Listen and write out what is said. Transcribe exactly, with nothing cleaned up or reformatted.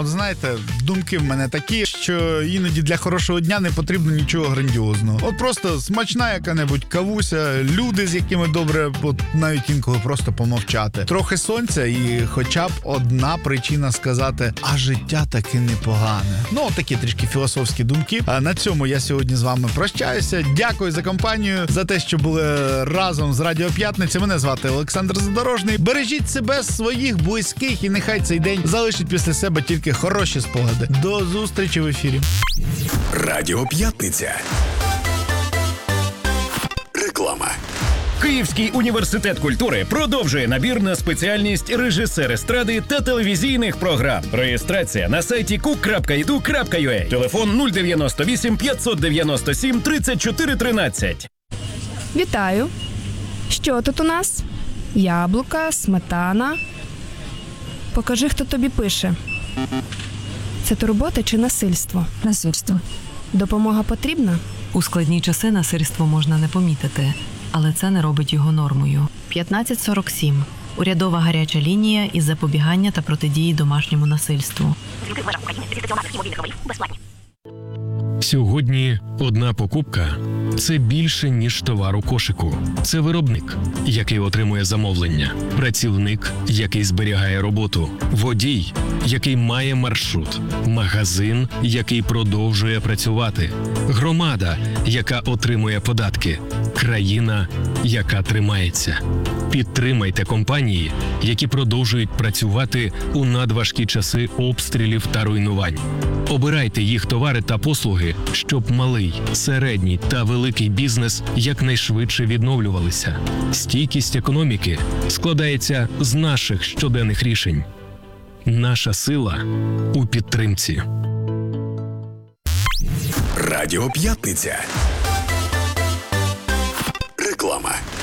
От знаєте, думки в мене такі, що іноді для хорошого дня не потрібно нічого грандіозного. От просто смачна яка-небудь кавуся, люди, з якими добре от навіть інколи просто помовчати. Трохи сонця і хоча б одна причина сказати, а життя таки непогане. Ну, такі трішки філософські думки. А на цьому я сьогодні з вами прощаюся. Дякую за компанію, за те, що були разом з Радіо П'ятниця. Мене звати Олександр Задорожний. Бережіть себе, своїх близьких, і нехай цей день залишить після себе тільки хороші спогади. До зустрічі в ефірі. Радіо П'ятниця. Реклама. Київський університет культури продовжує набір на спеціальність режисер естради та телевізійних програм. Реєстрація на сайті кук крапка і ду крапка ю а. Телефон нуль дев'яносто вісім п'ятсот дев'яносто сім тридцять чотири тринадцять. Вітаю. Що тут у нас? Яблука, сметана. Покажи, хто тобі пише. Це турбота чи насильство? Насильство. Допомога потрібна? У складні часи насильство можна не помітити, але це не робить його нормою. п'ятнадцять сорок сім. Урядова гаряча лінія із запобігання та протидії домашньому насильству. Сьогодні одна покупка – це більше, ніж товар у кошику. Це виробник, який отримує замовлення, працівник, який зберігає роботу, водій, який має маршрут, магазин, який продовжує працювати, громада, яка отримує податки, країна, яка тримається. Підтримайте компанії, які продовжують працювати у надважкі часи обстрілів та руйнувань. Обирайте їх товари та послуги, щоб малий, середній та великий бізнес якнайшвидше відновлювалися. Стійкість економіки складається з наших щоденних рішень. Наша сила у підтримці. Радіо П'ятниця. Реклама.